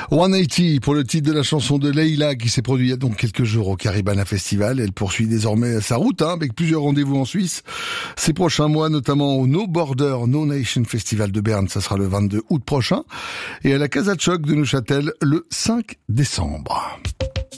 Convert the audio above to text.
180 pour le titre de la chanson de Leila qui s'est produit il y a donc quelques jours au Caribana Festival. Elle poursuit désormais sa route avec plusieurs rendez-vous en Suisse ces prochains mois, notamment au No Border No Nation Festival de Berne, ça sera le 22 août prochain, et à la Casa de Choc de Neuchâtel le 5 décembre.